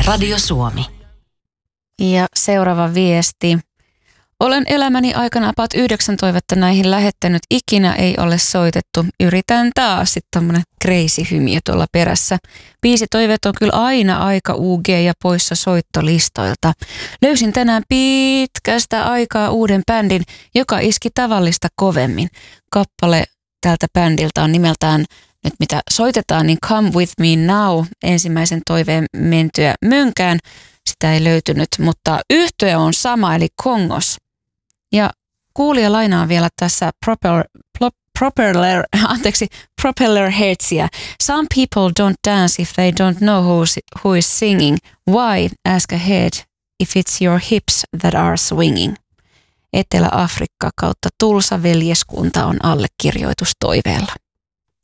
Radio Suomi. Ja seuraava viesti. Olen elämäni aikana about 9 toivetta näihin lähettänyt. Ikinä ei ole soitettu. Yritän taas. Sitten tommonen crazy hymiö tuolla perässä. 5 toiveet on kyllä aina aika UG ja poissa soittolistoilta. Löysin tänään pitkästä aikaa uuden bändin, joka iski tavallista kovemmin. Kappale tältä bändiltä on nimeltään nyt mitä soitetaan, niin Come With Me Now, ensimmäisen toiveen mentyä mönkään. Sitä ei löytynyt, mutta yhtye on sama, eli Kongos. Ja kuulija lainaa vielä tässä Propeller Headsia. Some people don't dance if they don't know who is singing. Why? Ask ahead if it's your hips that are swinging. Etelä-Afrikka kautta Tulsa veljeskunta on allekirjoitus toiveella.